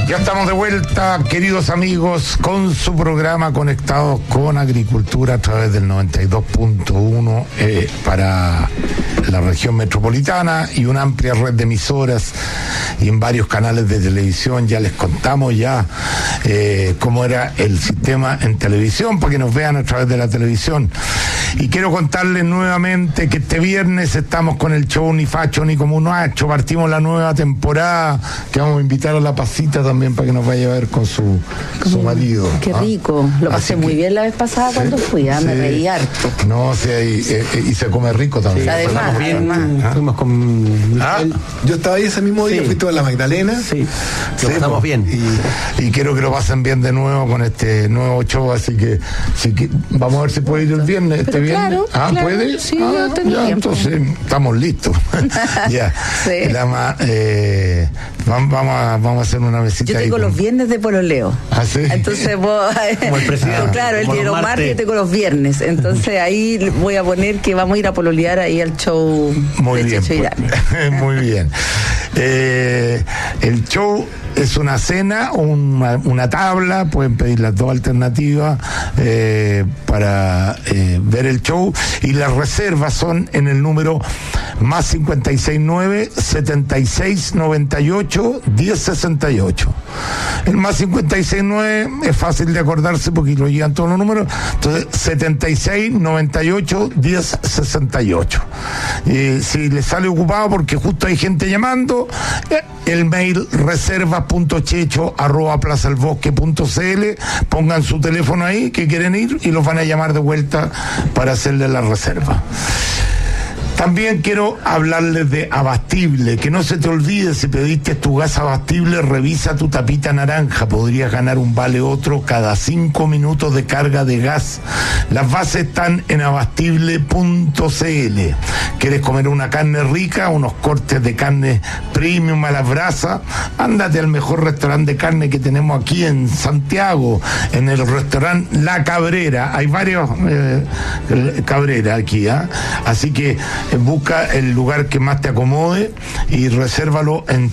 Ya estamos de vuelta, queridos amigos, con su programa Conectados con Agricultura a través del 92.1 para la región metropolitana y una amplia red de emisoras y en varios canales de televisión. Ya les contamos cómo era el sistema en televisión para que nos vean a través de la televisión. Y quiero contarles nuevamente que este viernes estamos con el show Ni Facho ni Comunacho. Partimos la nueva temporada, que vamos a invitar a la Pasita también para que nos vaya a ver con su marido. Qué rico, lo pasé muy bien la vez pasada cuando fui, me reí harto. No, sí, y se come rico también. Sí, además. Fuimos con... Yo estaba ahí ese mismo día, fui toda la Magdalena. Sí, lo pasamos bien. Y quiero que lo pasen bien de nuevo con este nuevo show, así que vamos a ver si puede ir el viernes. Pero viernes. Claro. ¿Puede? Sí, yo tengo tiempo. Entonces estamos listos. Ya. Sí. Vamos a hacer una mesita. Yo tengo los viernes de pololeo. ¿Ah, sí? Entonces vos, como el presidente. Claro, él tiene los martes y yo tengo los viernes. Entonces ahí voy a poner que vamos a ir a pololear ahí al show. Muy de bien. Checho Irane. Muy bien. El show es una cena, una tabla, pueden pedir las dos alternativas para ver el show, y las reservas son en el número más 569-7698-1068. El más 569 es fácil de acordarse porque lo llevan todos los números, entonces 7698-1068. Si les sale ocupado porque justo hay gente llamando, el mail reservas.checho@plazalbosque.cl, pongan su teléfono ahí que quieren ir y los van a llamar de vuelta para hacerle la reserva. También quiero hablarles de Abastible, que no se te olvide, si pediste tu gas Abastible, revisa tu tapita naranja, podrías ganar un vale otro cada 5 minutos de carga de gas. Las bases están en abastible.cl. ¿Quieres comer una carne rica, unos cortes de carne premium a la brasa? Ándate al mejor restaurante de carne que tenemos aquí en Santiago, en el restaurante La Cabrera. Hay varios Cabrera aquí, así que busca el lugar que más te acomode y resérvalo en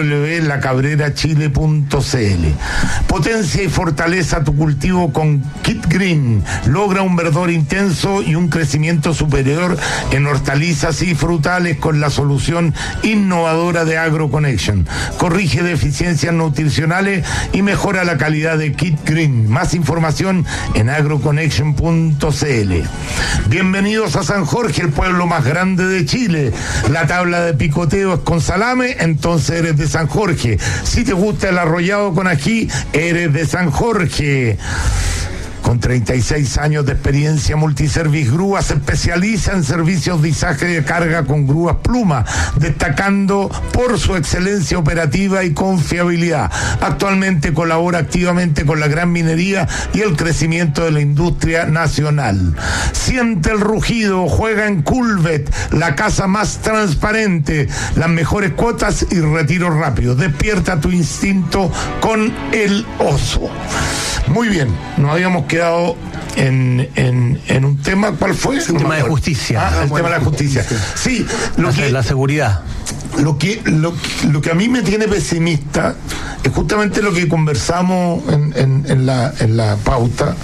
www.lacabrerachile.cl. Potencia y fortaleza tu cultivo con Kit Green. Logra un verdor intenso y un crecimiento superior en hortalizas y frutales con la solución innovadora de AgroConnection. Corrige deficiencias nutricionales y mejora la calidad de Kit Green. Más información en agroconnection.cl. Bienvenidos a San Jorge, el pueblo más grande de Chile. La tabla de picoteo es con salame, entonces eres de San Jorge. Si te gusta el arrollado con ají, eres de San Jorge. Con 36 años de experiencia, Multiservice Grúa se especializa en servicios de izaje de carga con grúas Pluma, destacando por su excelencia operativa y confiabilidad. Actualmente colabora activamente con la gran minería y el crecimiento de la industria nacional. Siente el rugido, juega en Culvet, la casa más transparente, las mejores cuotas y retiro rápido. Despierta tu instinto con el oso. Muy bien, nos habíamos quedado en un tema. ¿Cuál fue? El tema de justicia. El tema de la justicia. Sí, la seguridad. Lo que a mí me tiene pesimista es justamente lo que conversamos en la pausa,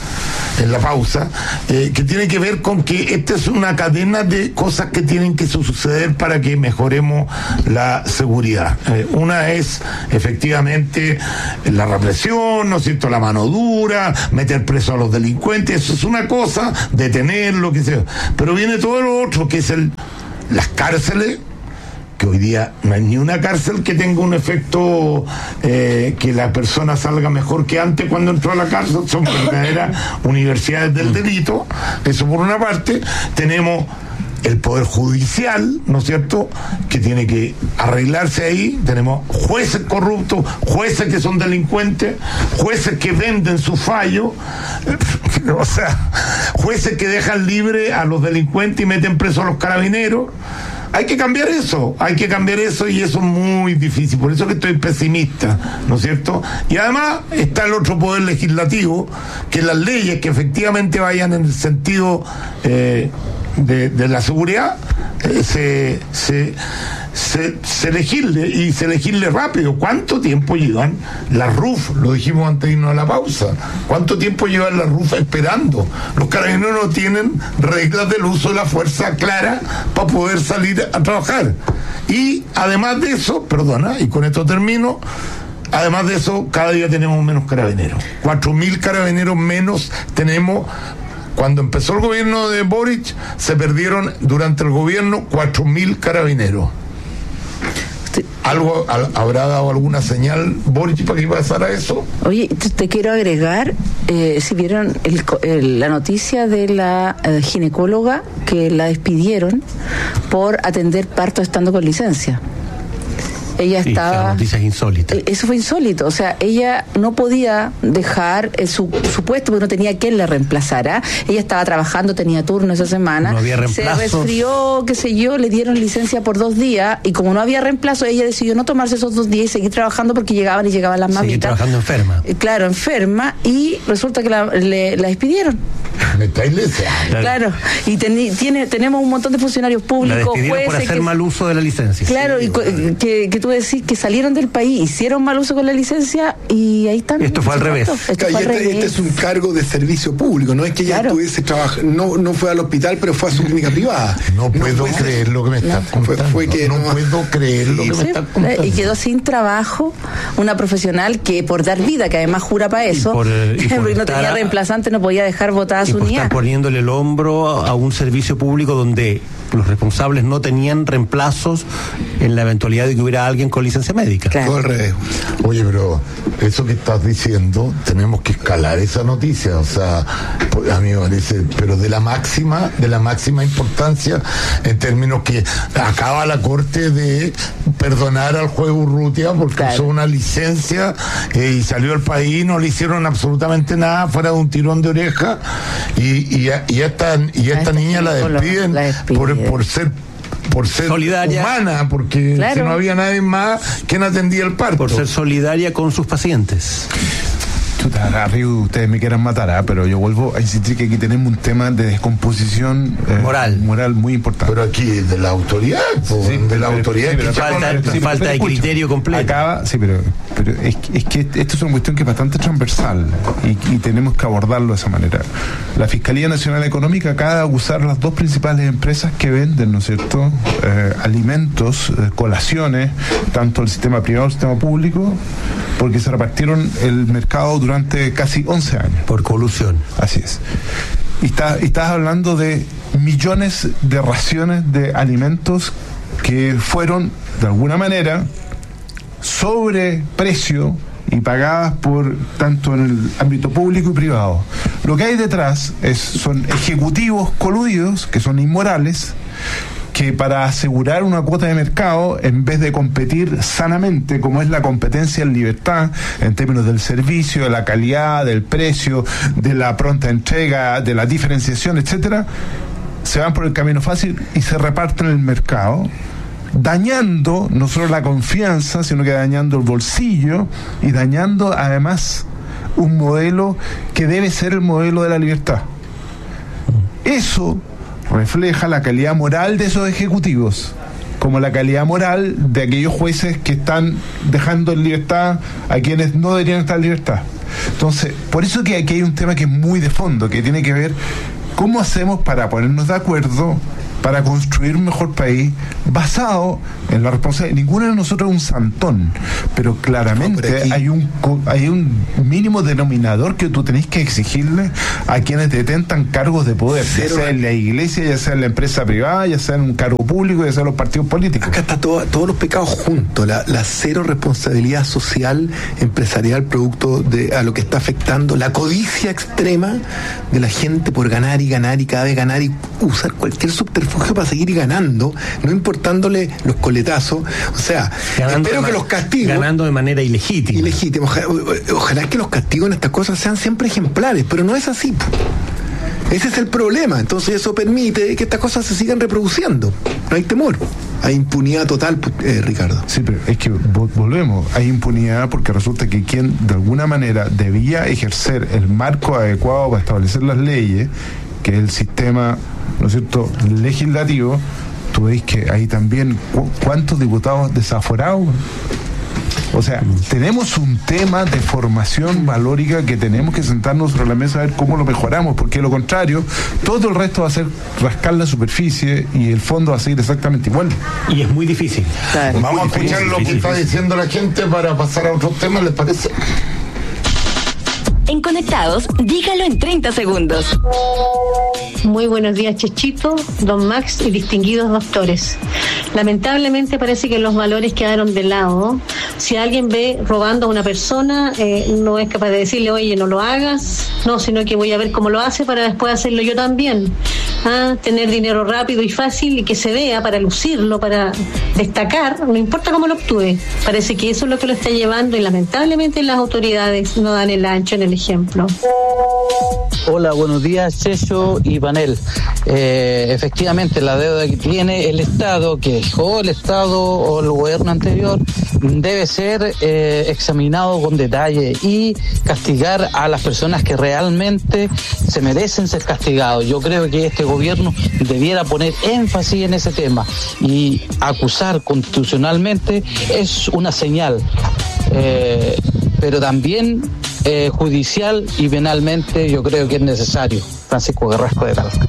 que tiene que ver con que esta es una cadena de cosas que tienen que suceder para que mejoremos la seguridad. Una es efectivamente la represión, ¿no es cierto?, la mano dura, meter preso a los delincuentes, eso es una cosa, detener lo que sea, pero viene todo lo otro, que es las cárceles, que hoy día no hay ni una cárcel que tenga un efecto que la persona salga mejor que antes cuando entró a la cárcel. Son verdaderas universidades del delito. Eso por una parte. Tenemos el Poder Judicial, ¿no es cierto?, que tiene que arreglarse ahí. Tenemos jueces corruptos, jueces que son delincuentes, jueces que venden su fallo, o sea, jueces que dejan libre a los delincuentes y meten presos a los carabineros. Hay que cambiar eso y eso es muy difícil, por eso que estoy pesimista, ¿no es cierto? Y además está el otro poder legislativo, que las leyes que efectivamente vayan en el sentido de la seguridad se se elegirle rápido. ¿Cuánto tiempo llevan las RUF? Lo dijimos antes de irnos a la pausa. ¿Cuánto tiempo llevan las RUF esperando? Los carabineros no tienen reglas del uso de la fuerza clara para poder salir a trabajar. Y además de eso, perdona, y con esto termino, además de eso, cada día tenemos menos carabineros. 4.000 carabineros menos tenemos. Cuando empezó el gobierno de Boric, se perdieron durante el gobierno 4.000 carabineros. ¿Algo habrá dado alguna señal Boric para que pasara eso? Oye, te quiero agregar, si vieron la noticia de la ginecóloga que la despidieron por atender parto estando con licencia. Ella estaba... noticias insólitas. Eso fue insólito, o sea, ella no podía dejar su puesto porque no tenía quien la reemplazara. Ella estaba trabajando, tenía turno esa semana. No había reemplazos. Se resfrió, qué sé yo, le dieron licencia por 2 días y como no había reemplazo, ella decidió no tomarse esos 2 días y seguir trabajando porque llegaban las mamitas. Seguir trabajando enferma. Claro, enferma, y resulta que la despidieron. Me estáis deseando. Claro, y tenemos un montón de funcionarios públicos, jueces por hacer mal uso de la licencia. Claro, sí, y que tú decís que salieron del país, hicieron mal uso con la licencia y ahí están. Esto fue al revés. Este es un cargo de servicio público, no es que ella estuviese trabajando, no fue al hospital, pero fue a su clínica privada. No puedo creer lo que me estás contando. No puedo creer lo que me estás contando. Y quedó sin trabajo una profesional que por dar vida, que además jura para eso, porque no tenía reemplazante, no podía dejar botada su unidad. Estar poniéndole el hombro a un servicio público donde los responsables no tenían reemplazos en la eventualidad de que hubiera alguien con licencia médica. Claro. Todo al revés. Oye, pero eso que estás diciendo, tenemos que escalar esa noticia, o sea, a mí me parece, pero de la máxima importancia, en términos que acaba la Corte de perdonar al juez Urrutia porque usó una licencia y salió al país, no le hicieron absolutamente nada fuera de un tirón de oreja, y esta niña la despiden por ser solidaria, humana, porque si no había nadie más, ¿quién atendía el parto? Por ser solidaria con sus pacientes. Arriba ustedes me quieran matar, pero yo vuelvo a insistir que aquí tenemos un tema de descomposición moral muy importante. Pero aquí de la autoridad, falta de criterio completo. Pero es que esto es una cuestión que es bastante transversal y tenemos que abordarlo de esa manera. La Fiscalía Nacional Económica acaba de acusar las 2 principales empresas que venden, ¿no es cierto?, alimentos, colaciones, tanto el sistema privado como el sistema público, porque se repartieron el mercado durante casi 11 años. Por colusión. Así es. Y estás hablando de millones de raciones de alimentos que fueron, de alguna manera, sobreprecio y pagadas por tanto en el ámbito público y privado. Lo que hay detrás son ejecutivos coludidos, que son inmorales, que para asegurar una cuota de mercado, en vez de competir sanamente, como es la competencia en libertad, en términos del servicio, de la calidad, del precio, de la pronta entrega, de la diferenciación, etcétera, se van por el camino fácil y se reparten el mercado, dañando no solo la confianza, sino que dañando el bolsillo y dañando además un modelo que debe ser el modelo de la libertad. Eso refleja la calidad moral de esos ejecutivos, como la calidad moral de aquellos jueces que están dejando en libertad a quienes no deberían estar en libertad. Entonces, por eso que aquí hay un tema que es muy de fondo, que tiene que ver cómo hacemos para ponernos de acuerdo para construir un mejor país basado en la responsabilidad. Ninguno de nosotros es un santón, pero claramente hay un mínimo denominador que tú tenés que exigirle a quienes detentan cargos de poder, ya sea en la iglesia, ya sea en la empresa privada, ya sea en un cargo público, ya sea en los partidos políticos. Acá está todos los pecados juntos, la cero responsabilidad social, empresarial, producto de a lo que está afectando, la codicia extrema de la gente por ganar y cada vez ganar y usar cualquier subterfugio para seguir ganando, no importándole los coletazos. O sea, espero que los castigos... Ganando de manera ilegítima. Ojalá que los castigos en estas cosas sean siempre ejemplares, pero no es así. Ese es el problema. Entonces eso permite que estas cosas se sigan reproduciendo. No hay temor. Hay impunidad total, Ricardo. Sí, pero es que volvemos. Hay impunidad porque resulta que quien de alguna manera debía ejercer el marco adecuado para establecer las leyes, que es el sistema, ¿no es cierto?, legislativo, tú veis que hay también cuántos diputados desaforados. O sea, tenemos un tema de formación valórica que tenemos que sentarnos sobre la mesa a ver cómo lo mejoramos, porque de lo contrario, todo el resto va a ser rascar la superficie y el fondo va a seguir exactamente igual. Y es muy difícil. Claro. Vamos a escuchar lo que está diciendo la gente para pasar a otros temas, ¿les parece? En Conectados, dígalo en 30 segundos. Muy buenos días, Chechito, don Max y distinguidos doctores. Lamentablemente parece que los valores quedaron de lado. Si alguien ve robando a una persona, no es capaz de decirle, oye, no lo hagas, no, sino que voy a ver cómo lo hace para después hacerlo yo también. Tener dinero rápido y fácil y que se vea para lucirlo, para destacar, no importa cómo lo obtuve. Parece que eso es lo que lo está llevando y lamentablemente las autoridades no dan el ancho en el ejemplo. Hola, buenos días, Checho y panel. Efectivamente, la deuda que tiene el Estado, que dejó el Estado o el gobierno anterior, debe ser examinado con detalle y castigar a las personas que realmente se merecen ser castigados. Yo creo que este gobierno debiera poner énfasis en ese tema y acusar constitucionalmente es una señal, pero también judicial y penalmente yo creo que es necesario. Francisco Carrasco de Talca.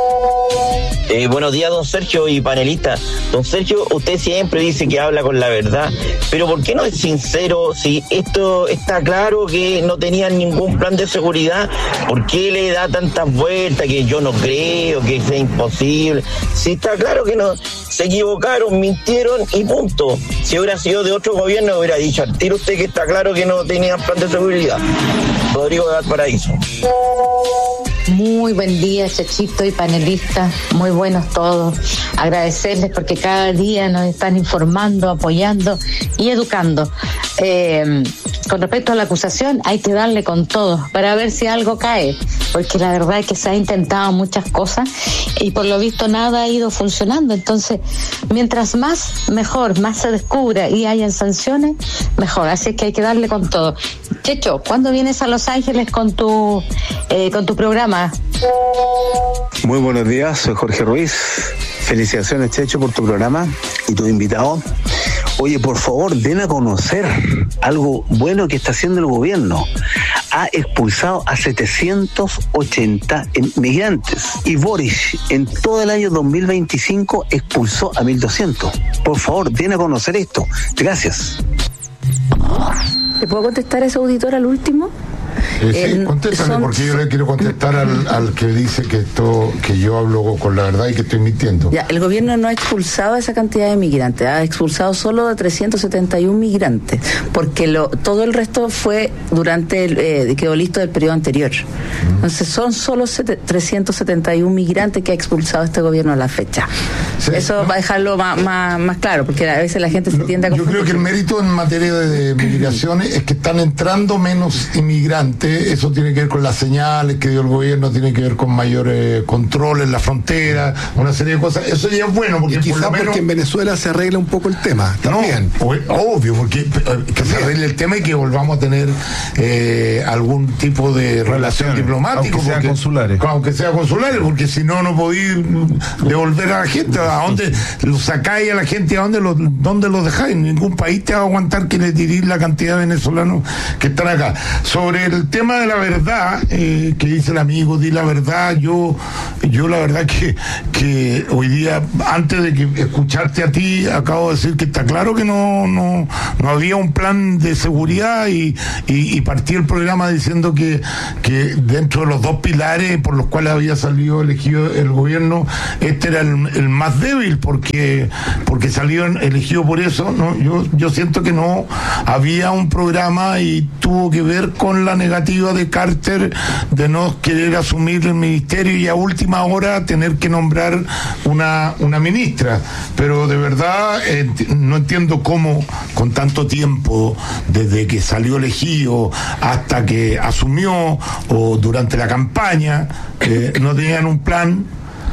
Buenos días, don Sergio y panelista. Don Sergio, usted siempre dice que habla con la verdad, pero ¿por qué no es sincero si esto está claro que no tenían ningún plan de seguridad? ¿Por qué le da tantas vueltas que yo no creo, que sea imposible? Si está claro que no, se equivocaron, mintieron y punto. Si hubiera sido de otro gobierno, hubiera dicho al tiro usted que está claro que no tenían plan de seguridad. Rodrigo de Valparaíso. Muy buen día, Chechito y panelista, muy buenos todos. Agradecerles porque cada día nos están informando, apoyando y educando. Con respecto a la acusación, hay que darle con todo para ver si algo cae, porque la verdad es que se ha intentado muchas cosas y por lo visto nada ha ido funcionando. Entonces, mientras más, mejor, más se descubra y hayan sanciones, mejor. Así es que hay que darle con todo. Checho, ¿cuándo vienes a Los Ángeles con tu programa? Muy buenos días, soy Jorge Ruiz. Felicitaciones, Checho, por tu programa y tu invitado. Oye, por favor, den a conocer algo bueno que está haciendo el gobierno. Ha expulsado a 780 migrantes y Boris en todo el año 2025 expulsó a 1.200. Por favor, den a conocer esto. Gracias. ¿Le puedo contestar a ese auditor al último? Sí, contéstale, porque yo le quiero contestar al que dice que yo hablo con la verdad y que estoy mintiendo. Ya, el gobierno no ha expulsado a esa cantidad de migrantes, ha expulsado solo de 371 migrantes, porque todo el resto fue durante quedó listo del periodo anterior. Entonces son solo 371 migrantes que ha expulsado este gobierno a la fecha. Sí, eso va a dejarlo más claro, porque a veces la gente se tiende a confundir. Yo creo que el mérito en materia de migraciones es que están entrando menos inmigrantes. Eso tiene que ver con las señales que dio el gobierno, tiene que ver con mayor control en la frontera, una serie de cosas. Eso ya es bueno, porque quizás porque en Venezuela se arregla un poco el tema también. No, obvio, porque que se arregle el tema y que volvamos a tener algún tipo de relación diplomática, aunque sea consulares, porque si no podéis devolver a la gente. ¿A dónde lo sacáis a la gente? ¿A dónde lo dejáis? Ningún país te va a aguantar que le tiréis la cantidad de venezolanos que están acá. Sobre el tema de la verdad, que dice el amigo, di la verdad, yo la verdad que hoy día, antes de que escucharte a ti, acabo de decir que está claro que no había un plan de seguridad y partí el programa diciendo que dentro de los dos pilares por los cuales había salido elegido el gobierno, este era el más débil porque salió elegido por eso, ¿no? Yo siento que no había un programa y tuvo que ver con la negativa de Carter de no querer asumir el ministerio y a última hora tener que nombrar una ministra. Pero de verdad no entiendo cómo con tanto tiempo, desde que salió elegido hasta que asumió o durante la campaña, no tenían un plan.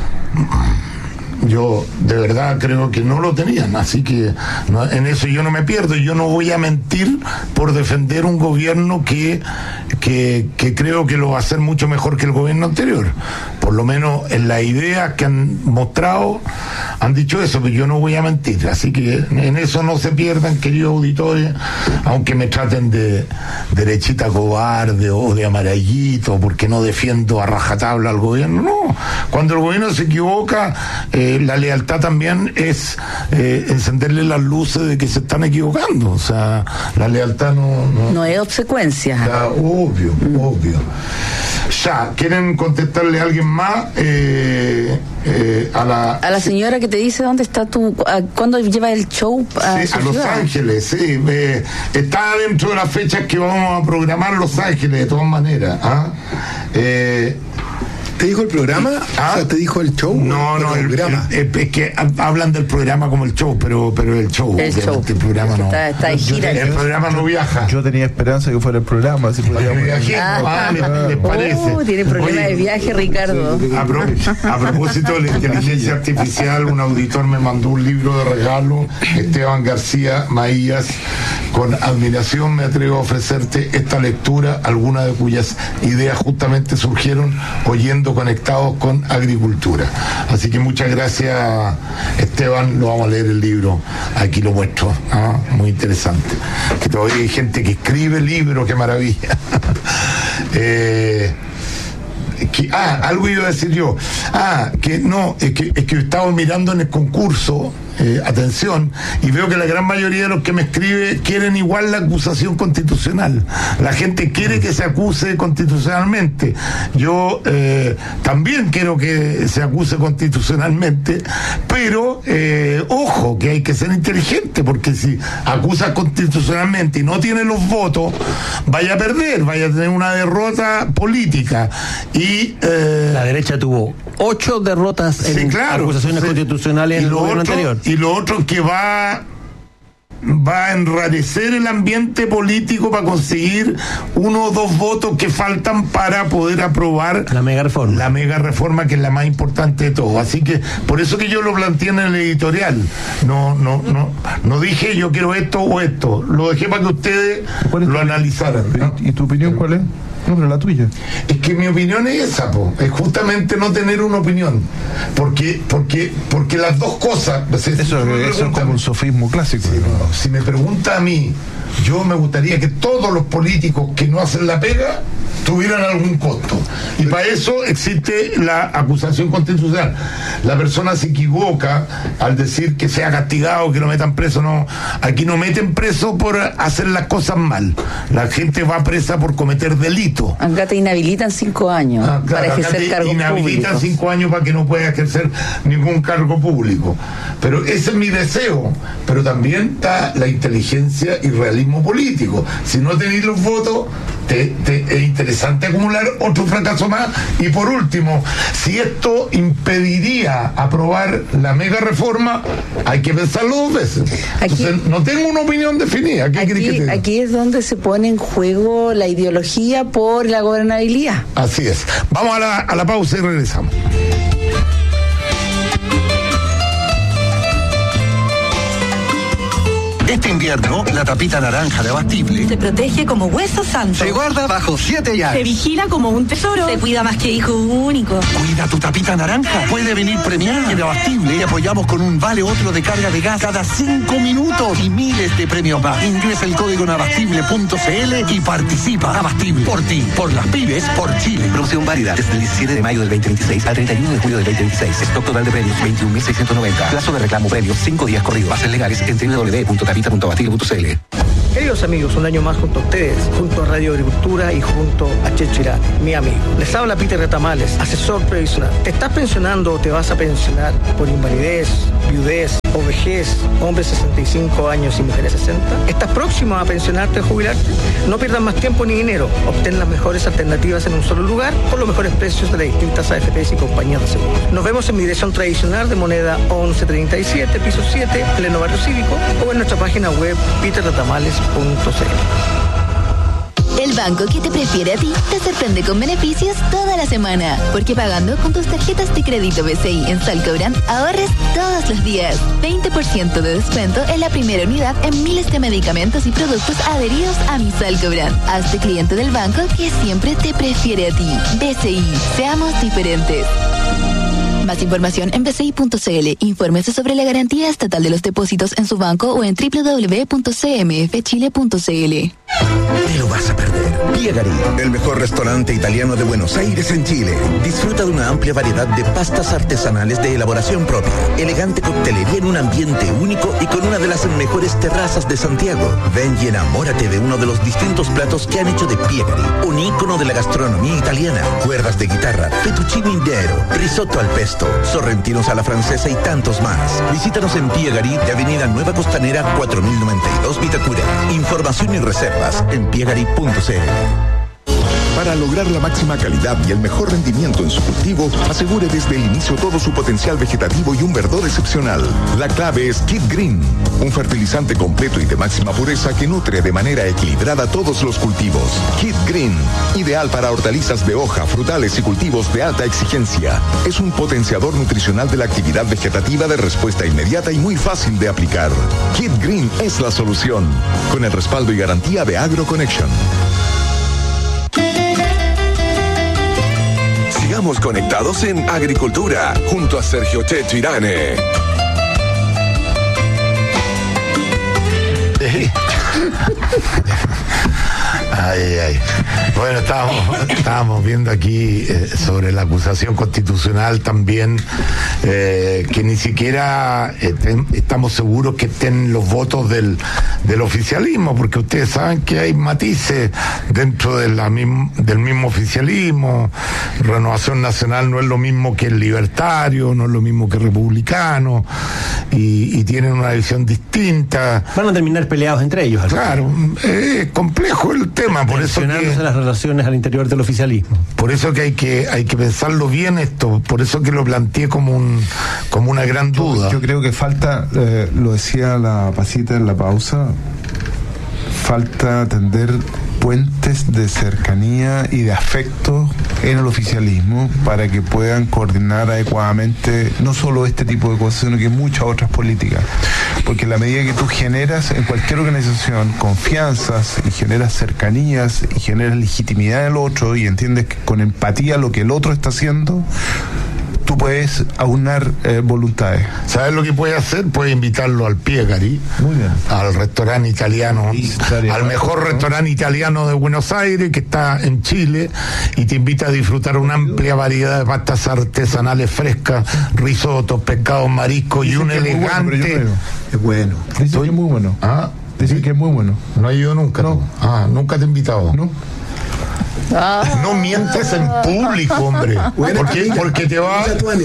Yo de verdad creo que no lo tenían, así que en eso yo no me pierdo. Yo no voy a mentir por defender un gobierno que creo que lo va a hacer mucho mejor que el gobierno anterior, por lo menos en las ideas que han mostrado han dicho eso, pero yo no voy a mentir, así que en eso no se pierdan, queridos auditores, aunque me traten de derechita cobarde o de amarillito, porque no defiendo a rajatabla al gobierno. No, cuando el gobierno se equivoca, la lealtad también es encenderle las luces de que se están equivocando. O sea, la lealtad no es obsecuencia. Ya, obvio. Ya, ¿quieren contestarle a alguien más? A la señora que te dice dónde está ¿cuándo lleva el show a a Los Ángeles, sí. Está dentro de las fechas que vamos a programar Los Ángeles, de todas maneras. ¿Te dijo el programa? O sea, ¿te dijo el show? No, el programa. Es que hablan del programa como el show, pero el show. El programa no. Está en gira. El programa no viaja. Yo tenía esperanza que fuera el programa. Si ¿les parece? Tiene problema de viaje, Ricardo. A propósito de la inteligencia artificial, un auditor me mandó un libro de regalo, Esteban García Maías. Con admiración me atrevo a ofrecerte esta lectura, algunas de cuyas ideas justamente surgieron oyendo Conectados con Agricultura. Así que muchas gracias, Esteban. Lo vamos a leer el libro, aquí lo muestro, muy interesante, que todavía hay gente que escribe libros, qué maravilla. Algo iba a decir yo. Es que estaba mirando en el concurso, atención, y veo que la gran mayoría de los que me escriben quieren igual la acusación constitucional. La gente quiere que se acuse constitucionalmente. Yo también quiero que se acuse constitucionalmente, pero ojo, que hay que ser inteligente, porque si acusas constitucionalmente y no tiene los votos, vaya a perder, vaya a tener una derrota política. Y la derecha tuvo 8 derrotas en acusaciones constitucionales en el gobierno anterior. Y lo otro que va a enrarecer el ambiente político para conseguir 1 o 2 votos que faltan para poder aprobar la mega reforma, que es la más importante de todo. Así que por eso que yo lo planteé en el editorial. No dije yo quiero esto o esto, lo dejé para que ustedes lo analizaran. ¿Y tu opinión cuál es? No, pero la tuya. Es que mi opinión es esa, es justamente no tener una opinión, porque las dos cosas. Eso es como un sofismo clásico. Sí, si me pregunta a mí, yo me gustaría que todos los políticos que no hacen la pega tuvieran algún costo, y para eso existe la acusación constitucional. La persona se equivoca al decir que sea castigado, que lo metan preso. No, aquí no meten preso por hacer las cosas mal, la gente va presa por cometer delito. Acá te inhabilitan 5 años para ejercer cargo público. Inhabilitan 5 años para que no pueda ejercer ningún cargo público, pero ese es mi deseo. Pero también está la inteligencia y realismo político. Si no tenéis los votos, es interesante acumular otro fracaso más. Y por último, si esto impediría aprobar la mega reforma, hay que pensarlo 2 veces. Entonces, no tengo una opinión definida. Aquí es donde se pone en juego la ideología por la gobernabilidad. Así es. Vamos a la pausa y regresamos. Este invierno, la tapita naranja de Abastible se protege como hueso santo. Se guarda bajo 7 llaves. Se vigila como un tesoro. Se cuida más que hijo único. Cuida tu tapita naranja. Puede venir premiada. En Abastible te apoyamos con un vale otro de carga de gas cada 5 minutos y miles de premios más. Ingresa el código en abastible.cl y participa. Abastible. Por ti, por las pymes, por Chile. Promoción válida desde el 17 de mayo del 2026 al 31 de julio del 2026. Stock total de premios 21.690. Plazo de reclamo premios 5 días corridos. Bases legales en www.tapita.abastible.cl. Queridos amigos, un año más junto a ustedes, junto a Radio Agricultura y junto a Checho Irán, mi amigo. Les habla Peter Retamales, asesor previsional. ¿Te estás pensionando o te vas a pensionar por invalidez, viudez o vejez, hombres 65 años y mujeres 60? ¿Estás próximo a pensionarte o jubilarte? No pierdas más tiempo ni dinero. Obtén las mejores alternativas en un solo lugar por los mejores precios de las distintas AFPs y compañías de seguros. Nos vemos en mi dirección tradicional de moneda 1137, piso 7, pleno barrio cívico, o en nuestra página web peterretamales.cl. El banco que te prefiere a ti te sorprende con beneficios toda la semana, porque pagando con tus tarjetas de crédito BCI en Salcobrand ahorres todos los días. 20% de descuento en la primera unidad en miles de medicamentos y productos adheridos a mi Salcobrand. Hazte cliente del banco que siempre te prefiere a ti. BCI, seamos diferentes. Más información en bci.cl. Infórmese sobre la garantía estatal de los depósitos en su banco o en www.cmfchile.cl. Te lo vas a perder. Piegari, el mejor restaurante italiano de Buenos Aires en Chile. Disfruta de una amplia variedad de pastas artesanales de elaboración propia, elegante coctelería en un ambiente único y con una de las mejores terrazas de Santiago. Ven y enamórate de uno de los distintos platos que han hecho de Piegari, un ícono de la gastronomía italiana. Cuerdas de guitarra, fettuccine intero, risotto al pesto, sorrentinos a la francesa y tantos más. Visítanos en Piegari de Avenida Nueva Costanera 4092 Vitacura. Información y reservas en piegari.cl. Para lograr la máxima calidad y el mejor rendimiento en su cultivo, asegure desde el inicio todo su potencial vegetativo y un verdor excepcional. La clave es Kid Green, un fertilizante completo y de máxima pureza que nutre de manera equilibrada todos los cultivos. Kid Green, ideal para hortalizas de hoja, frutales y cultivos de alta exigencia. Es un potenciador nutricional de la actividad vegetativa de respuesta inmediata y muy fácil de aplicar. Kid Green es la solución, con el respaldo y garantía de AgroConnection. Sigamos conectados en Agricultura, junto a Sergio Checho Irane. Ay. Bueno, estábamos viendo aquí sobre la acusación constitucional también, que ni siquiera estamos seguros que estén los votos del oficialismo, porque ustedes saben que hay matices dentro del mismo oficialismo. Renovación Nacional no es lo mismo que el Libertario, no es lo mismo que el Republicano, y tienen una visión distinta. Van a terminar peleados entre ellos. Claro, es complejo el tema, por eso que las relaciones al interior del oficialismo. Por eso que hay que pensarlo bien esto, por eso que lo planteé como una gran duda. Yo creo que falta, lo decía la Pasita en la pausa, falta tender puentes de cercanía y de afecto en el oficialismo para que puedan coordinar adecuadamente no solo este tipo de cosas, sino que muchas otras políticas. Porque en la medida que tú generas en cualquier organización confianzas y generas cercanías y generas legitimidad en el otro y entiendes que con empatía lo que el otro está haciendo, tú puedes aunar voluntades. ¿Sabes lo que puedes hacer? Puedes invitarlo al Piegari, al restaurante italiano, al mejor restaurante italiano de Buenos Aires, que está en Chile, y te invita a disfrutar una amplia variedad de pastas artesanales frescas, risotos, pescados, mariscos y un elegante... Es bueno. Dicen que es muy bueno. Dicen que es muy bueno. ¿No he ido nunca? No. Nunca te he invitado. No. No mientes en público, hombre. Porque te va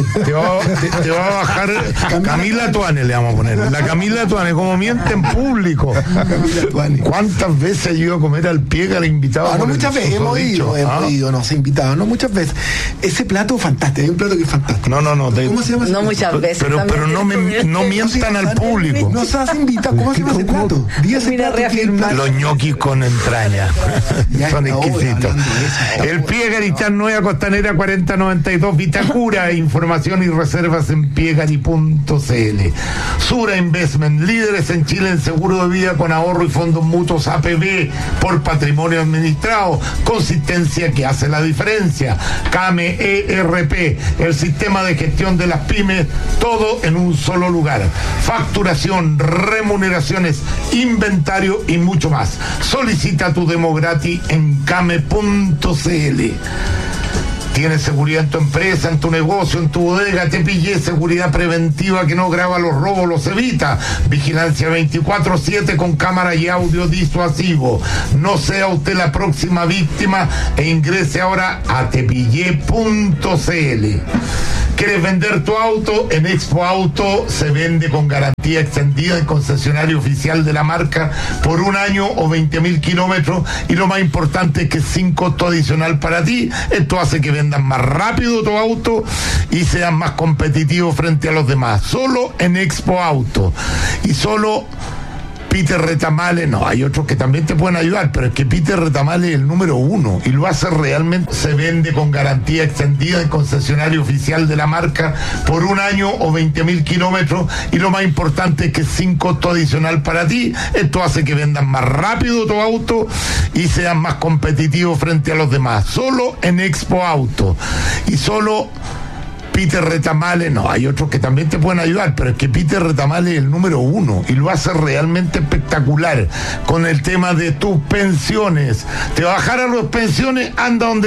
a bajar Camila Tuane, le vamos a poner. La Camila Tuane, como miente en público. ¿Cuántas veces he ido a comer al Piegari invitado? No muchas veces, hemos ido, nos invitado, no muchas veces. Ese plato fantástico, hay un plato que es fantástico. No. ¿Cómo se llama? No muchas veces. Pero no mientan al público. No se has invitado, ¿cómo se llama ese plato? Mira, reafirmar. Los ñoquis con entraña. Son exquisitos. El Piegari está en Nueva Costanera 4092 Vitacura. Información y reservas en piegari.cl. Sura Investment, líderes en Chile en seguro de vida con ahorro y fondos mutuos APB por patrimonio administrado. Consistencia que hace la diferencia. CAME ERP, el sistema de gestión de las pymes, todo en un solo lugar. Facturación, remuneraciones, inventario y mucho más. Solicita tu demo gratis en CAME.cl. Tienes seguridad en tu empresa, en tu negocio, en tu bodega, te pillé, seguridad preventiva que no graba los robos, los evita. Vigilancia 24/7 con cámara y audio disuasivo. No sea usted la próxima víctima e ingrese ahora a tepillé.cl. ¿Quieres vender tu auto? En Expo Auto se vende con garantía extendida en concesionario oficial de la marca por 1 año o 20.000 kilómetros, y lo más importante es que sin costo adicional para ti. Esto hace que vendas más rápido tu auto y seas más competitivo frente a los demás. Solo en Expo Auto. Y solo Peter Retamales, no, hay otros que también te pueden ayudar, pero es que Peter Retamales es el número 1 y lo hace realmente. Se vende con garantía extendida en concesionario oficial de la marca por 1 año o 20.000 kilómetros, y lo más importante es que sin costo adicional para ti. Esto hace que vendas más rápido tu auto y seas más competitivo frente a los demás. Solo en Expo Auto. Y solo Peter Retamales, no, hay otros que también te pueden ayudar, pero es que Peter Retamales es el número 1 y lo hace realmente espectacular con el tema de tus pensiones. Te bajaron las pensiones, anda donde